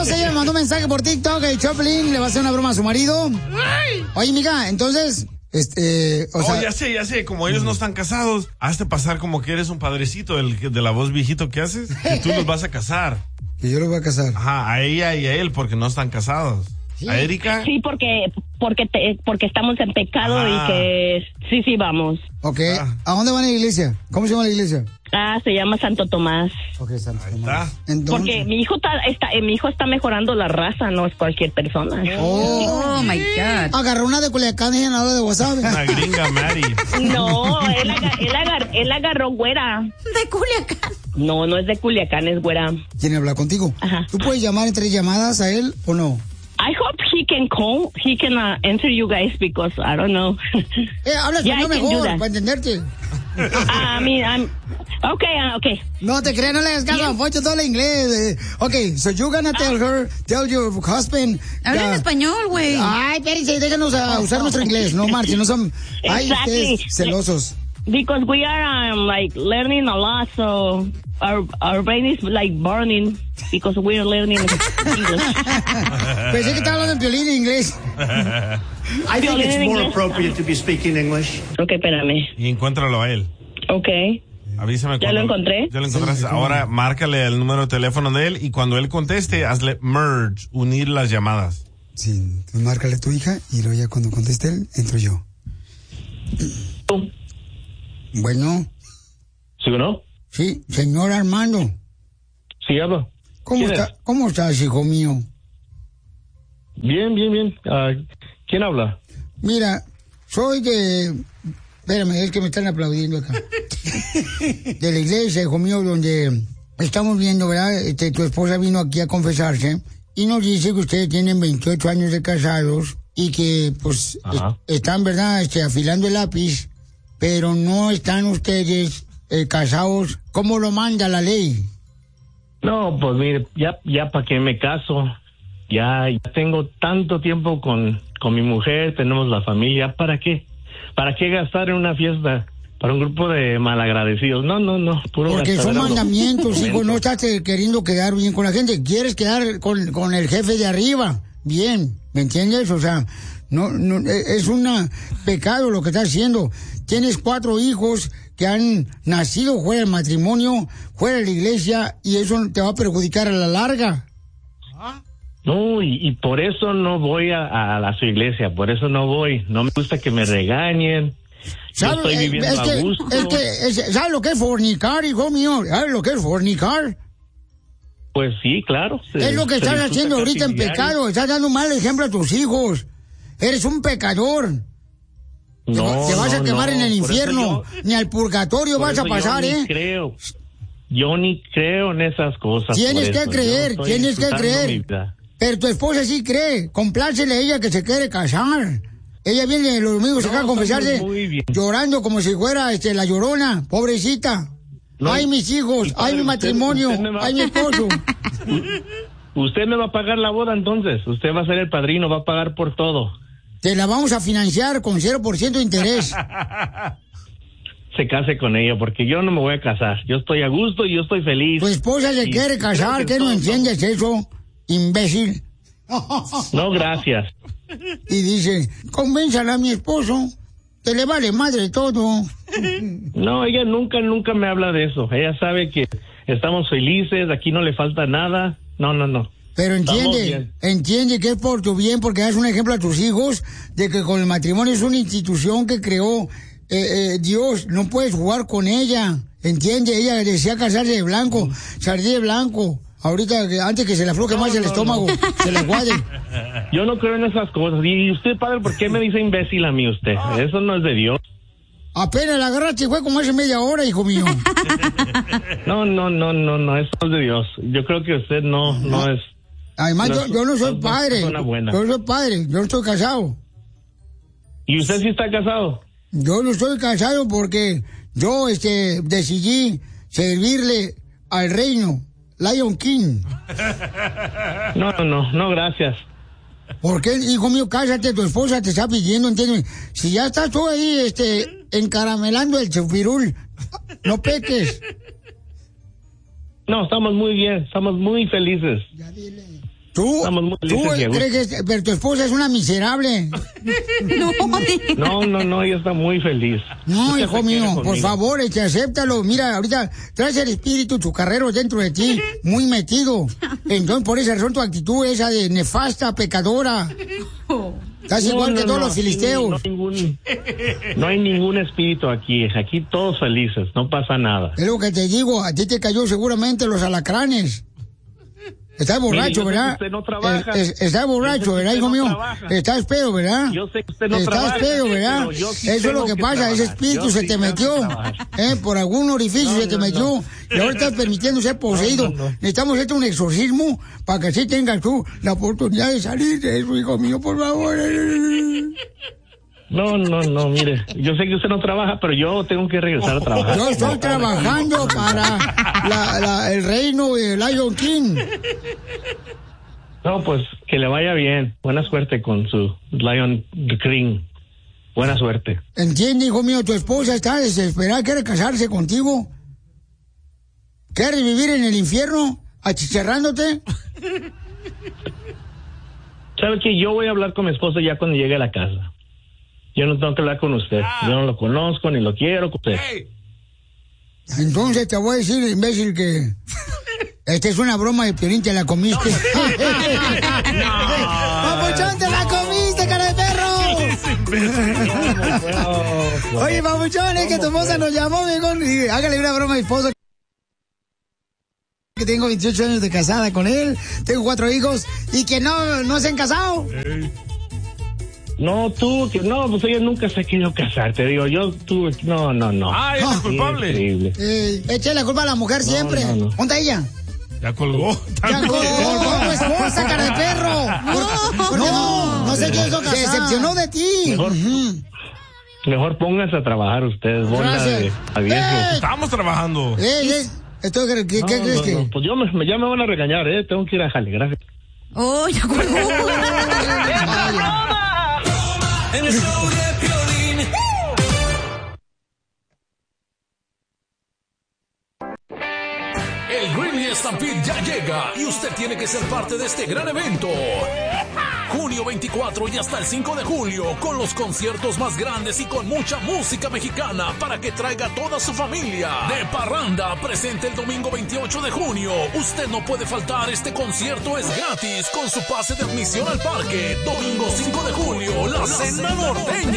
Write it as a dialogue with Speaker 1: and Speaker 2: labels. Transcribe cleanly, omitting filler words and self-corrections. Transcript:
Speaker 1: entonces ella me mandó un mensaje por TikTok que Choplin le va a hacer una broma a su marido. Oye, mija, entonces, o sea...
Speaker 2: ya sé, como ellos no están casados, hazte pasar como que eres un padrecito de la voz viejito que haces, que tú los vas a casar.
Speaker 1: Que yo los voy a casar.
Speaker 2: Ajá, a ella y a él, porque no están casados.
Speaker 1: ¿Sí?
Speaker 2: ¿A Erika?
Speaker 3: Sí, porque estamos en pecado y que sí vamos.
Speaker 1: Ok, ¿a dónde van a la iglesia? ¿Cómo se llama la iglesia?
Speaker 3: Se llama Santo Tomás.
Speaker 1: Ok, Santo
Speaker 2: Ahí
Speaker 1: Tomás.
Speaker 2: está.
Speaker 1: Entonces...
Speaker 3: Porque mi hijo está mejorando la raza, no es cualquier persona.
Speaker 4: Oh my God.
Speaker 1: Agarró una de Culiacán y llenadora de wasabi.
Speaker 2: Una gringa, Mary.
Speaker 3: No, él agarró güera.
Speaker 4: De Culiacán.
Speaker 3: No es de Culiacán, es güera.
Speaker 1: ¿Quién habla contigo?
Speaker 3: Ajá.
Speaker 1: ¿Tú puedes llamar en 3 llamadas a él o no?
Speaker 3: I hope he can answer you guys because I don't know.
Speaker 1: Habla
Speaker 3: Yeah,
Speaker 1: español
Speaker 3: I can do
Speaker 1: mejor,
Speaker 3: that.
Speaker 1: para entenderte.
Speaker 3: Okay.
Speaker 1: No te creas, no le hagas caso a Poncho, todo el inglés. Okay, so you're gonna tell your husband.
Speaker 4: Habla en español, güey.
Speaker 1: Ay, espérense, déjanos usar nuestro inglés, no marchen, no son... Ay,
Speaker 3: Exactly.
Speaker 1: ustedes celosos.
Speaker 3: Because we are like learning a lot, so our brain is like burning because we're learning English.
Speaker 1: Pensé que estaba hablando en violín en inglés.
Speaker 5: I think it's more appropriate to be speaking English.
Speaker 3: Okay, espérame.
Speaker 2: Y encuéntralo a él.
Speaker 3: Okay.
Speaker 2: Avísame
Speaker 3: ¿Ya lo encontré?
Speaker 2: Ya lo encontraste. Ahora márcale el número de teléfono de él y cuando él conteste, hazle merge, unir las llamadas.
Speaker 1: Sí, pues márcale a tu hija y luego ya cuando conteste él, entro yo. Bueno.
Speaker 6: ¿Sí o no?
Speaker 1: Sí, señor Armando.
Speaker 6: Sí, hablo.
Speaker 1: ¿Cómo estás, hijo mío?
Speaker 6: Bien. ¿Quién habla?
Speaker 1: Mira, soy de... Espérame, es que me están aplaudiendo acá. De la iglesia, hijo mío, donde estamos viendo, ¿verdad? Tu esposa vino aquí a confesarse y nos dice que ustedes tienen 28 años de casados y que, pues, están, ¿verdad? Afilando el lápiz, pero no están ustedes casados como lo manda la ley.
Speaker 6: No, pues mire, ya para qué me caso. Ya tengo tanto tiempo con mi mujer, tenemos la familia, ¿para qué? ¿Para qué gastar en una fiesta para un grupo de malagradecidos? No, puro
Speaker 1: porque son
Speaker 6: gastadero.
Speaker 1: mandamientos, hijo, no estás queriendo quedar bien con la gente, quieres quedar con el jefe de arriba, bien, ¿me entiendes? O sea, no, es un pecado lo que estás haciendo. Tienes 4 hijos que han nacido fuera del matrimonio, fuera de la iglesia, y eso te va a perjudicar a la larga.
Speaker 6: No, y por eso no voy a su iglesia, por eso no voy. No me gusta que me regañen. Yo estoy viviendo a gusto.
Speaker 1: ¿Sabes lo que es fornicar, hijo mío? ¿Sabes lo que es fornicar?
Speaker 6: Pues sí, claro.
Speaker 1: Es lo que estás haciendo ahorita en pecado. Estás dando un mal ejemplo a tus hijos. Eres un pecador. Te vas a quemar en el infierno. Ni al purgatorio vas a pasar,
Speaker 6: Yo ni creo en esas cosas.
Speaker 1: Tienes que creer. Pero tu esposa sí cree. Complácele a ella que se quiere casar. Ella viene los domingos acá a confesarse llorando como si fuera la Llorona. Pobrecita. No, ay, mis hijos. Ay, mi matrimonio. Ay, mi esposo.
Speaker 6: Usted me va a pagar la boda entonces. Usted va a ser el padrino, va a pagar por todo.
Speaker 1: Te la vamos a financiar con 0% de interés.
Speaker 6: Se case con ella, porque yo no me voy a casar. Yo estoy a gusto y yo estoy feliz.
Speaker 1: Tu esposa se quiere casar, ¿qué no entiendes eso, imbécil?
Speaker 6: No, gracias.
Speaker 1: Y dice, convénzala a mi esposo, que le vale madre todo.
Speaker 6: No, ella nunca me habla de eso. Ella sabe que estamos felices, aquí no le falta nada. No.
Speaker 1: Pero entiende que es por tu bien, porque das un ejemplo a tus hijos de que con el matrimonio es una institución que creó Dios, no puedes jugar con ella. Entiende, ella desea casarse de blanco, salir de blanco. Ahorita, antes que se le afloje más el estómago, se le guade.
Speaker 6: Yo no creo en esas cosas. Y usted, padre, ¿por qué me dice imbécil a mí usted? Eso no es de Dios.
Speaker 1: Apenas la agarraste, fue como hace media hora, hijo mío.
Speaker 6: No, eso no es de Dios. Yo creo que usted no es...
Speaker 1: Además, yo no soy padre. Yo soy padre, yo no estoy casado.
Speaker 6: ¿Y usted sí está casado?
Speaker 1: Yo no estoy casado porque yo decidí servirle al reino, Lion King.
Speaker 6: No, gracias.
Speaker 1: ¿Por qué, hijo mío? Cásate, tu esposa te está pidiendo, entiéndeme. Si ya estás tú ahí, encaramelando el chupirul, no peques.
Speaker 6: No, estamos muy bien, estamos muy felices.
Speaker 1: Ya dile. Tú crees que pero tu esposa es una miserable.
Speaker 6: No, ella está muy feliz.
Speaker 1: No, hijo mío, por favor, acéptalo. Mira, ahorita traes el espíritu chucarrero dentro de ti, muy metido. Entonces, por esa razón, tu actitud esa de nefasta, pecadora. Estás igual que todos los filisteos.
Speaker 6: No hay ningún espíritu aquí. Aquí todos felices, no pasa nada.
Speaker 1: Es lo que te digo, a ti te cayó seguramente los alacranes. Estás borracho, ¿verdad?
Speaker 6: Usted no trabaja.
Speaker 1: Estás borracho, ¿verdad, hijo mío? Estás pedo, ¿verdad?
Speaker 6: Yo sé que usted no trabaja.
Speaker 1: Estás pedo, ¿verdad? Sí, eso es lo que pasa, ese espíritu se te metió. Por algún orificio se te metió. Y ahora estás permitiendo ser poseído. Necesitamos hacer un exorcismo para que así tengas tú la oportunidad de salir de eso, hijo mío, por favor.
Speaker 6: No, mire, yo sé que usted no trabaja, pero yo tengo que regresar a trabajar.
Speaker 1: Yo estoy trabajando para el reino de Lion King.
Speaker 6: No, pues que le vaya bien. Buena suerte con su Lion King. Buena suerte.
Speaker 1: Entiende, hijo mío, tu esposa está desesperada, quiere casarse contigo. ¿Quieres vivir en el infierno achicharrándote?
Speaker 6: ¿Sabe qué? Yo voy a hablar con mi esposa ya cuando llegue a la casa. Yo no tengo que hablar con usted. Yo no lo conozco ni lo quiero con usted.
Speaker 1: Entonces te voy a decir, imbécil, que esta es una broma de Piolín, te la comiste. ¡Papuchón, te la comiste, cara de perro! Oye, Papuchón, es que tu esposa nos llamó, viejón, y hágale una broma a mi esposa. Que tengo 28 años de casada con él, tengo 4 hijos, y que no se han casado.
Speaker 6: No, pues ella nunca se ha querido casar, te digo, no.
Speaker 2: Ah, ella es culpable.
Speaker 6: Increíble.
Speaker 1: Eche la culpa a la mujer siempre.
Speaker 6: No.
Speaker 1: ¿Dónde está ella?
Speaker 2: Ya colgó.
Speaker 1: Ya colgó tu esposa, cara de perro. No se quiso casar. Se decepcionó de ti.
Speaker 6: Mejor pónganse a trabajar ustedes, bola de viejos.
Speaker 2: Estamos trabajando.
Speaker 1: ¿Qué crees que?
Speaker 6: No, pues ya me van a regañar, tengo que ir a jale, gracias.
Speaker 4: Oh, ya colgó.
Speaker 7: En el show de Piolín. El Greeley Stampede ya llega y usted tiene que ser parte de este gran evento. Junio 24 y hasta el 5 de julio, con los conciertos más grandes y con mucha música mexicana para que traiga a toda su familia. De Parranda, presente el domingo 28 de junio. Usted no puede faltar, este concierto es gratis con su pase de admisión al parque. Domingo 5 de julio, la Cena Norteña.